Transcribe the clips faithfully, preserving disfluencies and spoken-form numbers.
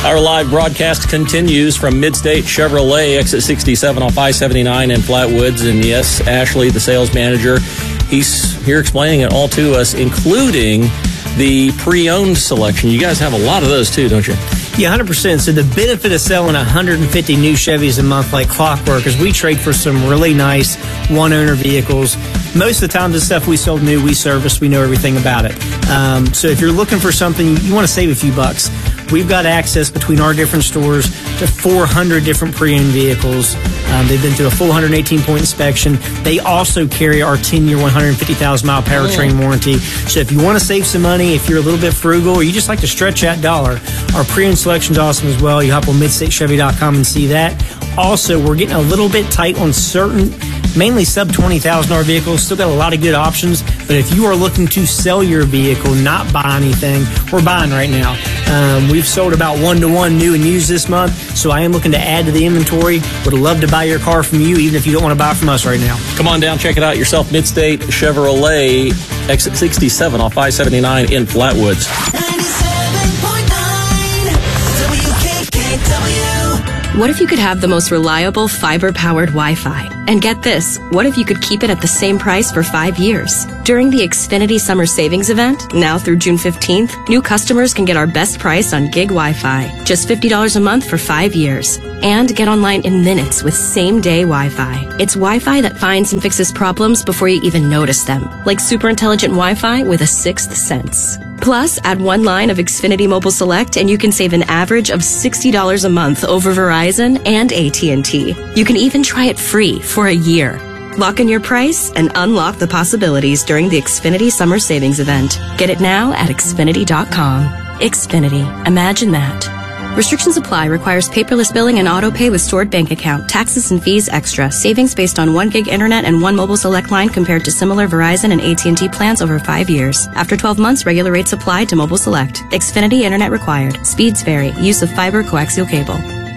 Our live broadcast continues from Midstate Chevrolet, exit sixty-seven off I seventy-nine in Flatwoods. And yes, Ashley, the sales manager, he's here explaining it all to us, including the pre-owned selection. You guys have a lot of those too, don't you? Yeah, one hundred percent. So the benefit of selling one hundred fifty new Chevys a month like clockwork is we trade for some really nice one-owner vehicles. Most of the time, the stuff we sold new, we service, we know everything about it. Um, so if you're looking for something, you want to save a few bucks, we've got access between our different stores to four hundred different pre-owned vehicles. Um, they've been through a full one hundred eighteen point inspection. They also carry our ten-year, one hundred fifty thousand mile powertrain oh. warranty. So if you want to save some money, if you're a little bit frugal, or you just like to stretch that dollar, our pre-owned selection's awesome as well. You hop on midstate chevy dot com and see that. Also, we're getting a little bit tight on certain, mainly sub twenty thousand dollars vehicles. Still got a lot of good options. But if you are looking to sell your vehicle, not buy anything, we're buying right now. Um, we've sold about one-to-one new and used this month. So I am looking to add to the inventory. Would love to buy your car from you, even if you don't want to buy from us right now. Come on down, check it out yourself. Midstate Chevrolet, exit sixty-seven off I seventy-nine in Flatwoods. ninety-seven point nine W K K W. What if you could have the most reliable fiber-powered Wi-Fi? And get this, what if you could keep it at the same price for five years? During the Xfinity Summer Savings Event, now through June fifteenth, new customers can get our best price on gig Wi-Fi, just fifty dollars a month for five years. And get online in minutes with same-day Wi-Fi. It's Wi-Fi that finds and fixes problems before you even notice them, like super intelligent Wi-Fi with a sixth sense. Plus, add one line of Xfinity Mobile Select and you can save an average of sixty dollars a month over Verizon and A T and T. You can even try it free for a year. Lock in your price and unlock the possibilities during the Xfinity Summer Savings Event. Get it now at Xfinity dot com. Xfinity. Imagine that. Restrictions apply. Requires paperless billing and auto pay with stored bank account. Taxes and fees extra. Savings based on one gig internet and one mobile select line compared to similar Verizon and A T and T plans over five years. After twelve months, regular rates apply to mobile select. Xfinity internet required. Speeds vary. Use of fiber coaxial cable.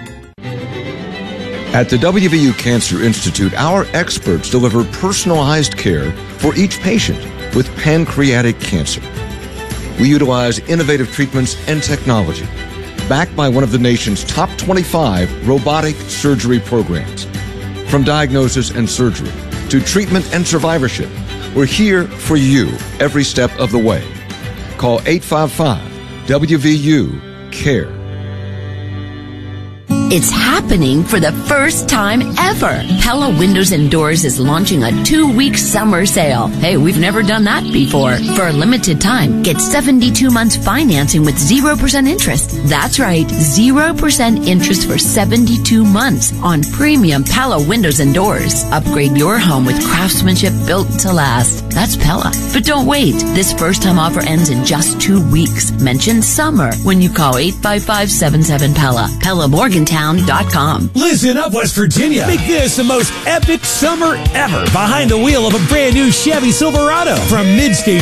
At the W V U Cancer Institute, our experts deliver personalized care for each patient with pancreatic cancer. We utilize innovative treatments and technology, backed by one of the nation's top twenty-five robotic surgery programs. From diagnosis and surgery to treatment and survivorship, we're here for you every step of the way. Call eight five five W V U CARE. It's happening for the first time ever. Pella Windows and Doors is launching a two-week summer sale. Hey, we've never done that before. For a limited time, get seventy-two months financing with zero percent interest. That's right, zero percent interest for seventy-two months on premium Pella Windows and Doors. Upgrade your home with craftsmanship built to last. That's Pella. But don't wait. This first-time offer ends in just two weeks. Mention summer when you call eight five five, seven seven, Pella. Pella Morgantown dot com. Listen up, West Virginia. Make this the most epic summer ever behind the wheel of a brand new Chevy Silverado from Midstate